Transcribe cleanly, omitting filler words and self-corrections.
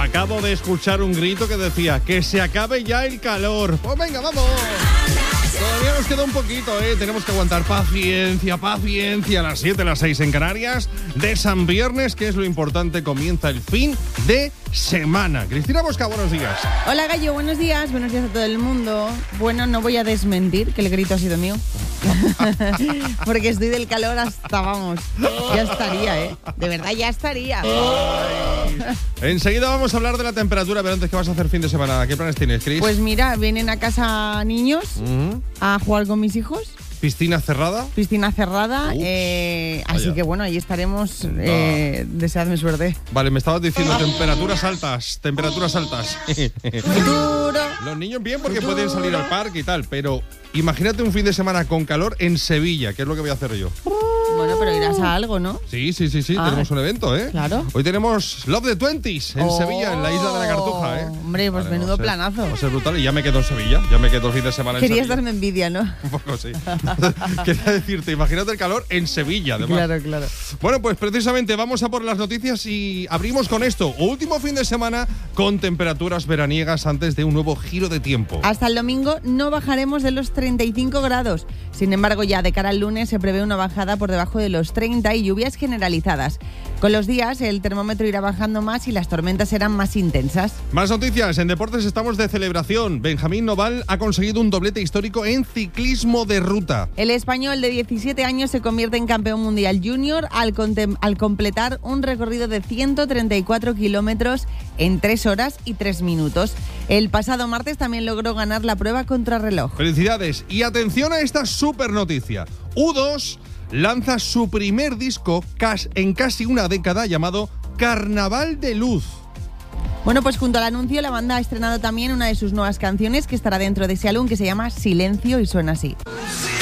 Acabo de escuchar un grito que decía que se acabe ya el calor. Pues venga, vamos. Todavía nos queda un poquito, tenemos que aguantar paciencia, a las 7, las 6 en Canarias, de San Viernes, que es lo importante, comienza el fin de semana. Cristina Bosca, buenos días. Hola Gallo, buenos días a todo el mundo. Bueno, no voy a desmentir que el grito ha sido mío, porque estoy del calor hasta, vamos, ya estaría, de verdad ya estaría. Enseguida vamos a hablar de la temperatura, pero antes, ¿qué vas a hacer fin de semana? ¿Qué planes tienes, Cris? Pues mira, vienen a casa niños a jugar con mis hijos. ¿Piscina cerrada? Piscina cerrada, así que bueno, ahí estaremos, deseadme suerte. Vale, me estabas diciendo temperaturas altas. Los niños bien porque pueden salir al parque y tal, pero imagínate un fin de semana con calor en Sevilla, que es lo que voy a hacer yo. Bueno, pero irás a algo, ¿no? Sí, tenemos un evento, Claro. Hoy tenemos Love the 20s en Sevilla, en la isla de la Cartuja, Hombre, pues vale, menudo planazo. Va a ser brutal y ya me quedo en Sevilla, ya me quedo el fin de semana en Sevilla. Querías darme envidia, ¿no? Un poco, sí. Quería decirte, imagínate el calor en Sevilla, además. Claro. Bueno, pues precisamente vamos a por las noticias y abrimos con esto. Último fin de semana con temperaturas veraniegas antes de un nuevo giro de tiempo. Hasta el domingo no bajaremos de los 35 grados. Sin embargo, ya de cara al lunes se prevé una bajada por debajo de los 30 y lluvias generalizadas. Con los días el termómetro irá bajando más y las tormentas serán más intensas. Más noticias. En deportes estamos de celebración. Benjamín Noval ha conseguido un doblete histórico en ciclismo de ruta. El español de 17 años se convierte en campeón mundial junior al completar un recorrido de 134 kilómetros en 3 horas y 3 minutos. El pasado martes también logró ganar la prueba contrarreloj. Felicidades y atención a esta super noticia. U2 lanza su primer disco en casi una década llamado Carnaval de Luz. Bueno, pues junto al anuncio la banda ha estrenado también una de sus nuevas canciones que estará dentro de ese álbum que se llama Silencio y suena así.